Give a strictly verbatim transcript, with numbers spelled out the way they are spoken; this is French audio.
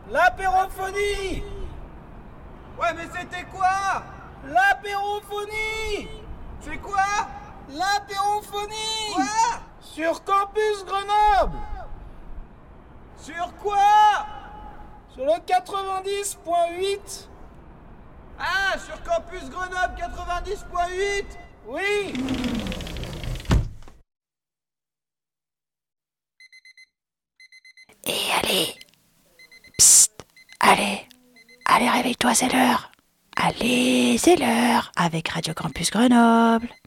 L'apérophonie! Ouais, mais c'était quoi? L'apérophonie! C'est quoi? L'apérophonie! Quoi? Sur Campus Grenoble! Sur quoi? Sur le quatre-vingt-dix point huit! Ah, sur Campus Grenoble quatre-vingt-dix point huit? Oui! Et allez, psst, allez, allez, réveille-toi, c'est l'heure. Allez, c'est l'heure avec Radio Campus Grenoble.